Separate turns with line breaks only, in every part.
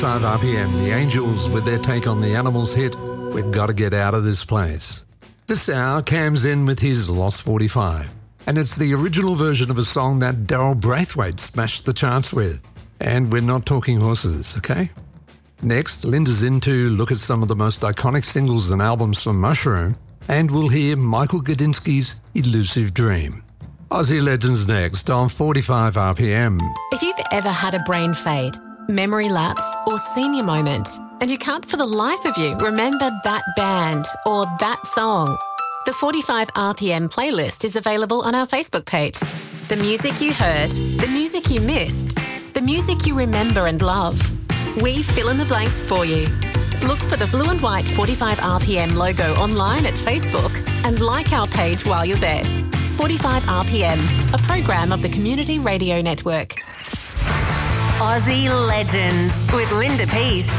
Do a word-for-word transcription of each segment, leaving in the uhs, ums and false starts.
forty-five R P M, the Angels with their take on the Animals hit, We've Got to Get Out of This Place. This hour, Cam's in with his Lost forty-five. And it's the original version of a song that Daryl Braithwaite smashed the charts with. And we're not talking horses, okay? Next, Linda's in to look at some of the most iconic singles and albums from Mushroom, and we'll hear Michael Gudinski's Elusive Dream. Aussie Legends next on forty-five R P M.
If you've ever had a brain fade, memory lapse or senior moment, and you can't for the life of you remember that band or that song, the forty-five R P M playlist is available on our Facebook page. The music you heard, the music you missed, the music you remember and love. We fill in the blanks for you. Look for the blue and white forty-five R P M logo online at Facebook and like our page while you're there. forty-five R P M, a program of the Community Radio Network.
Aussie Legends with Linda Peace.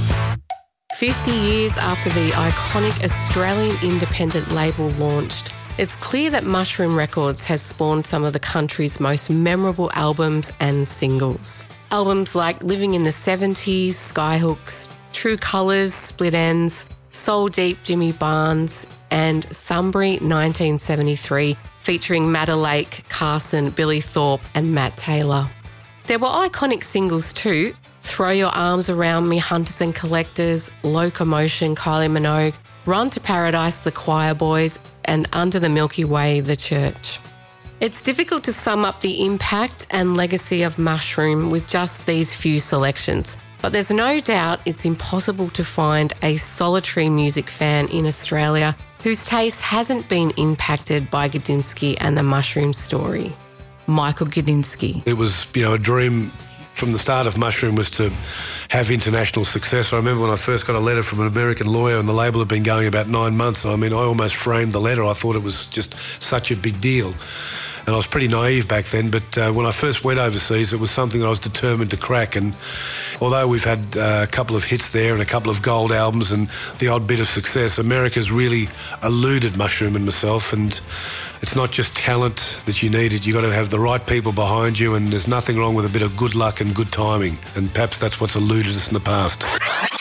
fifty years after the iconic Australian independent label launched, it's clear that Mushroom Records has spawned some of the country's most memorable albums and singles. Albums like Living in the seventies, Skyhooks, True Colours, Split Ends, Soul Deep, Jimmy Barnes, and Sunbury nineteen seventy-three, featuring Matta Lake, Carson, Billy Thorpe and Matt Taylor. There were iconic singles too: Throw Your Arms Around Me, Hunters and Collectors, Locomotion, Kylie Minogue, Run to Paradise, The Choir Boys, and Under the Milky Way, The Church. It's difficult to sum up the impact and legacy of Mushroom with just these few selections, but there's no doubt it's impossible to find a solitary music fan in Australia whose taste hasn't been impacted by Gudinski and the Mushroom story. Michael Gudinski.
It was, you know, a dream from the start of Mushroom was to have international success. I remember when I first got a letter from an American lawyer and the label had been going about nine months. I mean, I almost framed the letter. I thought it was just such a big deal. And I was pretty naive back then, but uh, when I first went overseas, it was something that I was determined to crack. And although we've had uh, a couple of hits there and a couple of gold albums and the odd bit of success, America's really eluded Mushroom and myself. And it's not just talent that you need, it. You've got to have the right people behind you, and there's nothing wrong with a bit of good luck and good timing. And perhaps that's what's eluded us in the past.